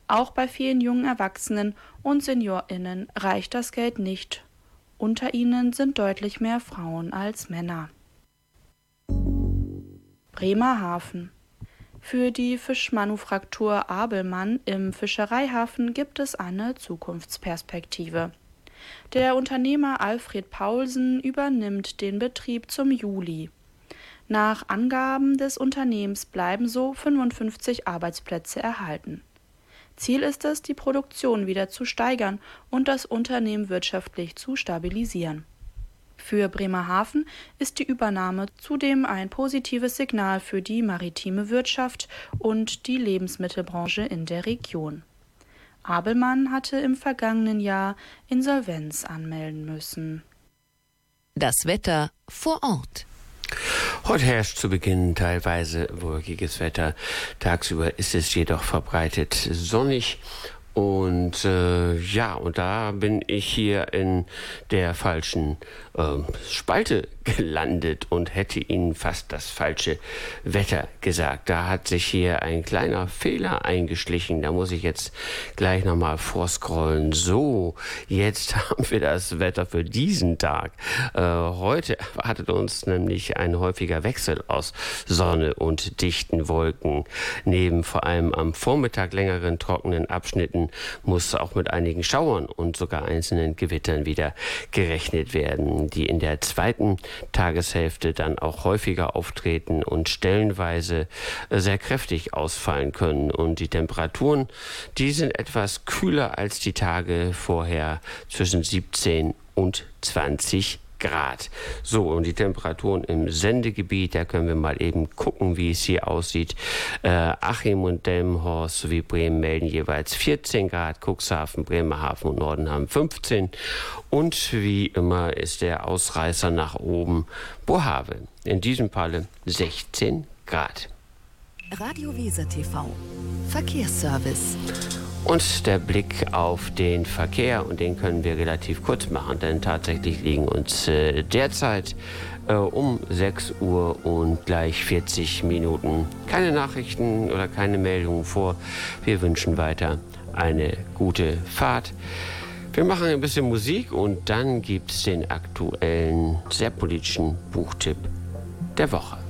Auch bei vielen jungen Erwachsenen und SeniorInnen reicht das Geld nicht. Unter ihnen sind deutlich mehr Frauen als Männer. Bremerhaven. Für die Fischmanufaktur Abelmann im Fischereihafen gibt es eine Zukunftsperspektive. Der Unternehmer Alfred Paulsen übernimmt den Betrieb zum Juli. Nach Angaben des Unternehmens bleiben so 55 Arbeitsplätze erhalten. Ziel ist es, die Produktion wieder zu steigern und das Unternehmen wirtschaftlich zu stabilisieren. Für Bremerhaven ist die Übernahme zudem ein positives Signal für die maritime Wirtschaft und die Lebensmittelbranche in der Region. Abelmann hatte im vergangenen Jahr Insolvenz anmelden müssen. Das Wetter vor Ort. Heute herrscht zu Beginn teilweise wolkiges Wetter. Tagsüber ist es jedoch verbreitet sonnig. Und und da bin ich hier in der falschen Spalte gelandet und hätte Ihnen fast das falsche Wetter gesagt. Da hat sich hier ein kleiner Fehler eingeschlichen. Da muss ich jetzt gleich nochmal vorscrollen. So, jetzt haben wir das Wetter für diesen Tag. Heute erwartet uns nämlich ein häufiger Wechsel aus Sonne und dichten Wolken. Neben vor allem am Vormittag längeren trockenen Abschnitten muss auch mit einigen Schauern und sogar einzelnen Gewittern wieder gerechnet werden, die in der zweiten Tageshälfte dann auch häufiger auftreten und stellenweise sehr kräftig ausfallen können. Und die Temperaturen, die sind etwas kühler als die Tage vorher, zwischen 17 und 20 Grad. So, und die Temperaturen im Sendegebiet, da können wir mal eben gucken, wie es hier aussieht. Achim und Delmenhorst sowie Bremen melden jeweils 14 Grad, Cuxhaven, Bremerhaven und Norden haben 15. Und wie immer ist der Ausreißer nach oben Bohave. In diesem Falle 16 Grad. Radio Weser TV. Verkehrsservice. Und der Blick auf den Verkehr, und den können wir relativ kurz machen, denn tatsächlich liegen uns derzeit um 6 Uhr und gleich 40 Minuten keine Nachrichten oder keine Meldungen vor. Wir wünschen weiter eine gute Fahrt. Wir machen ein bisschen Musik und dann gibt es den aktuellen, sehr politischen Buchtipp der Woche.